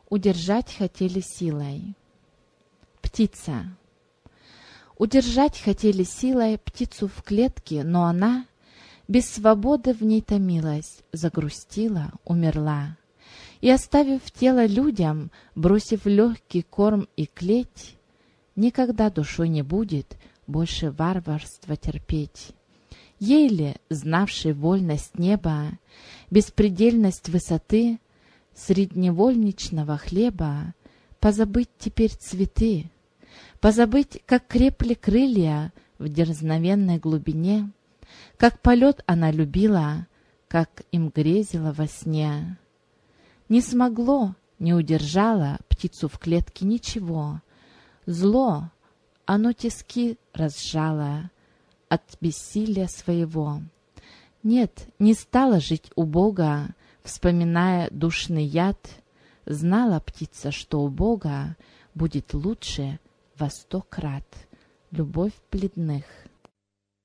Удержать хотели силой. Птица. Удержать хотели силой птицу в клетке, но она без свободы в ней томилась, загрустила, умерла. И, оставив тело людям, бросив легкий корм и клеть, никогда душой не будет больше варварства терпеть. Ей ли, знавшей вольность неба, беспредельность высоты, средь невольничного хлеба, позабыть теперь цветы, позабыть, как крепли крылья в дерзновенной глубине, как полет она любила, как им грезила во сне. Не смогло, не удержало птицу в клетке ничего. Зло, оно тиски разжало от бессилия своего. Нет, не стала жить у Бога, вспоминая душный яд. Знала птица, что у Бога будет лучше во 100 крат. Любовь бледных.